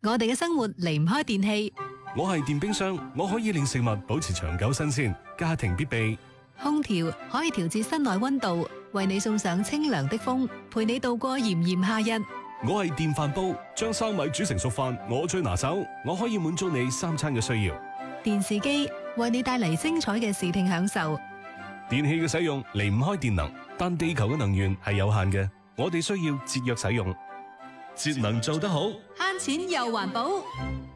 我哋嘅生活離唔開電器， 我係電冰箱，我可以令食物保持長久新鮮，家庭必備。 空調可以調節室內溫度，為你送上清涼的風，陪你度過炎炎夏日。 我係電飯煲，將生米煮成熟飯，我最拿手，我可以滿足你三餐嘅需要。 電視機為你帶嚟精彩嘅視聽享受。 電器嘅使用離唔開電能，但地球嘅能源係有限嘅，我哋需要節約使用，節能做得好， 慳錢又環保。